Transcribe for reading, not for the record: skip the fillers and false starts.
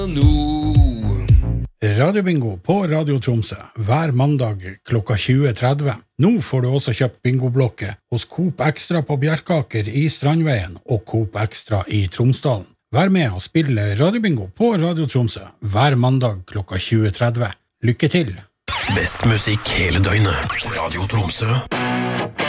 Radiobingo på Radio Tromsø hver mandag klokka 20.30. Nå får du også kjøpt bingoblokke hos Coop Extra på Bjerkaker i Strandveien og Coop Extra i Tromsdalen. Vær med og spille Radiobingo på Radio Tromsø hver mandag klokka 20.30. Lykke til! Best musikk hele døgnet. Radio Tromsø.